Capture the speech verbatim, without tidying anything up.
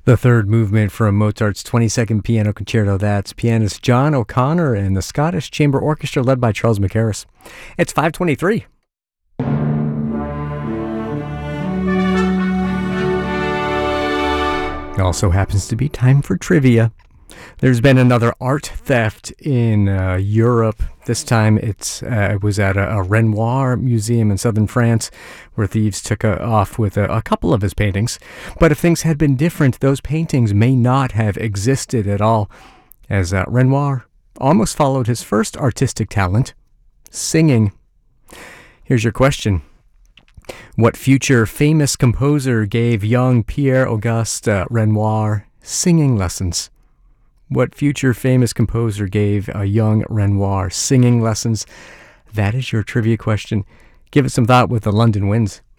The third movement from Mozart's twenty-second Piano Concerto. That's pianist John O'Connor and the Scottish Chamber Orchestra led by Charles Mackerras. It's five twenty-three. It also happens to be time for trivia. There's been another art theft in uh, Europe. This time it's uh, it was at a, a Renoir museum in southern France where thieves took uh, off with a, a couple of his paintings. But if things had been different, those paintings may not have existed at all, as uh, Renoir almost followed his first artistic talent, singing. Here's your question. What future famous composer gave young Pierre-Auguste uh, Renoir singing lessons? What future famous composer gave a young Renoir singing lessons? That is your trivia question. Give it some thought with the London Winds.